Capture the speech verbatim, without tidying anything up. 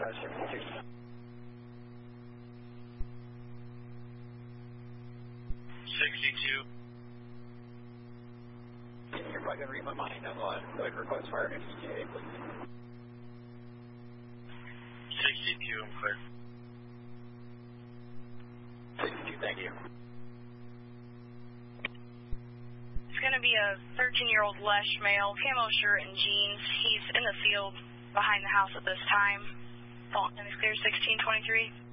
sixty-two. sixty-two. You're probably going to read my mind. I'm going to go ahead and request fire and E T A, please. sixty-two, I'm clear. sixty-two, thank you. It's going to be a thirteen-year-old Lesh male, camo shirt and jeans. He's in the field behind the house at this time. Fault name is clear, sixteen twenty-three.